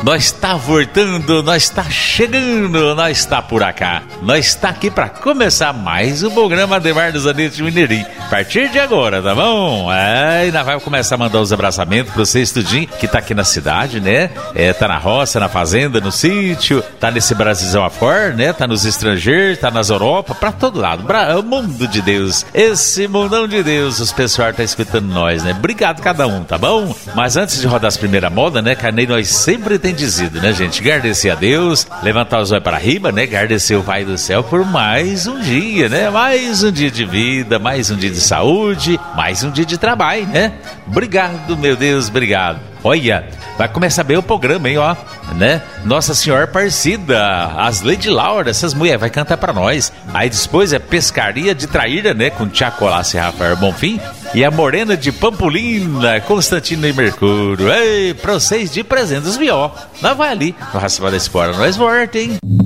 Nós está voltando, nós está chegando, nós está por cá. Nós está aqui para começar mais o programa Ademar dos Anetos Mineirinho. A partir de agora, tá bom? E nós vamos começar a mandar os abraçamentos para você, estudinho, que tá aqui na cidade, né? Tá na roça, na fazenda, no sítio, tá nesse Brasilzão afora, né? Tá nos estrangeiros, tá nas Europa, pra todo lado. O mundo de Deus, esse mundão de Deus, os pessoal tá escutando nós, né? Obrigado cada um, tá bom? Mas antes de rodar as primeiras modas, né? Carnei, nós sempre tem dizido, né, gente? Agradecer a Deus, levantar os olhos para riba, né? Agradecer o Pai do Céu por mais um dia, né? Mais um dia de vida, mais um dia de saúde, mais um dia de trabalho, né? Obrigado, meu Deus, obrigado. Olha, vai começar bem o programa, hein, ó, né? Nossa Senhora Aparecida, as Lady Laura, essas mulheres vai cantar pra nós. Aí depois é Pescaria de Traíra, né? Com Tiago Colassi e Rafael Bonfim. E a Morena de Pampolina, Constantino e Mercúrio. Ei, pra vocês de presente, os mió. Nós vai ali, no Racibar da Espora, nós volta, hein?